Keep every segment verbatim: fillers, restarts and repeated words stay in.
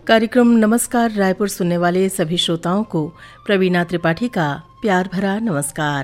कार्यक्रम नमस्कार रायपुर सुनने वाले सभी श्रोताओं को प्रवीणा त्रिपाठी का प्यार भरा नमस्कार।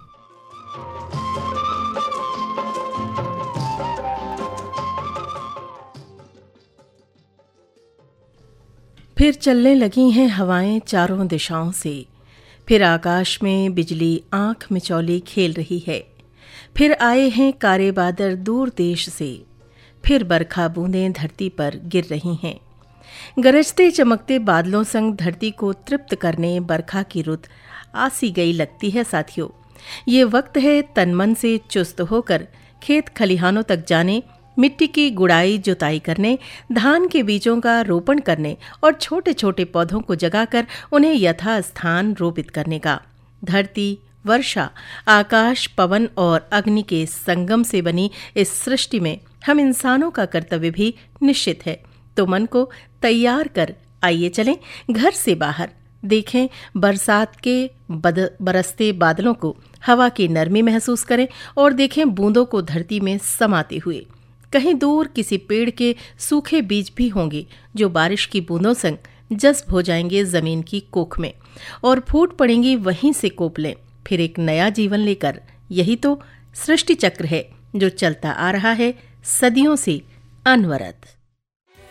फिर चलने लगी हैं हवाएं चारों दिशाओं से, फिर आकाश में बिजली आंख मिचौली खेल रही है। फिर आए हैं कारे बादल दूर देश से, फिर बरखा बूंदें धरती पर गिर रही हैं। गरजते चमकते बादलों संग धरती को तृप्त करने बरखा की रुत आसी गई लगती है। साथियों, ये वक्त है तन मन से चुस्त होकर खेत खलिहानों तक जाने, मिट्टी की गुड़ाई जुताई करने, धान के बीजों का रोपण करने और छोटे छोटे पौधों को जगाकर उन्हें यथास्थान रोपित करने का। धरती, वर्षा, आकाश, पवन और अग्नि के संगम से बनी इस सृष्टि में हम इंसानों का कर्तव्य भी निश्चित है। तो मन को तैयार कर आइए चलें घर से बाहर, देखें बरसात के बद, बरसते बादलों को, हवा की नरमी महसूस करें और देखें बूंदों को धरती में समाते हुए। कहीं दूर किसी पेड़ के सूखे बीज भी होंगे जो बारिश की बूंदों संग जज्ब हो जाएंगे जमीन की कोख में और फूट पड़ेंगी वहीं से कोपलें, फिर एक नया जीवन लेकर। यही तो सृष्टि चक्र है जो चलता आ रहा है सदियों से अनवरत।